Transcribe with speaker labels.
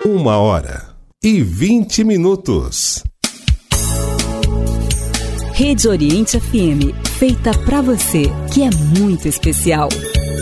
Speaker 1: 1h20.
Speaker 2: Rede Oriente FM, feita pra você, que é muito especial.